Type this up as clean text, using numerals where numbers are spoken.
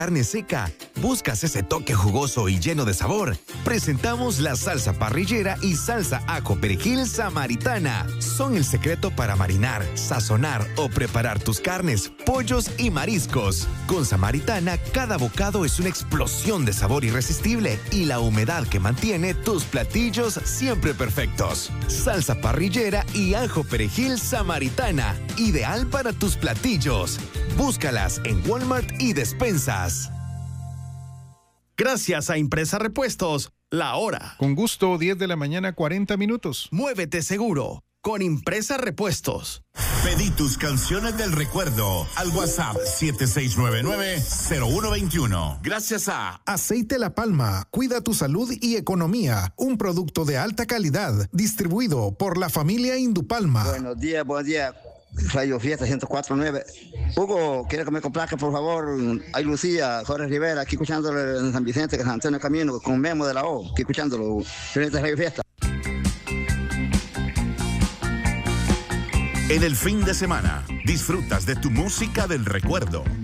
carne seca, ¿buscas ese toque jugoso y lleno de sabor? Presentamos la salsa parrillera y salsa ajo perejil samaritana. Son el secreto para marinar, sazonar o preparar tus carnes, pollos y mariscos. Con samaritana, cada bocado es una explosión de sabor irresistible y la humedad que mantiene tus platillos siempre perfectos. Salsa parrillera y ajo perejil samaritana, ideal para tus platillos. Búscalas en Walmart y despensas. Gracias a Impresa Repuestos, la hora. Con gusto, 10 de la mañana, 40 minutos. Muévete seguro con Impresa Repuestos. Pedí tus canciones del recuerdo al WhatsApp 7699-0121. Gracias a Aceite La Palma, cuida tu salud y economía. Un producto de alta calidad, distribuido por la familia Indupalma. Buenos días, buen día. Radio Fiesta 104.9. Hugo, quiero que me complaque, por favor. Hay Lucía, Jorge Rivera, aquí escuchándolo en San Vicente, que San Antonio Camino, con Memo de la O, aquí escuchándolo. Radio Fiesta. En el fin de semana, disfrutas de tu música del recuerdo.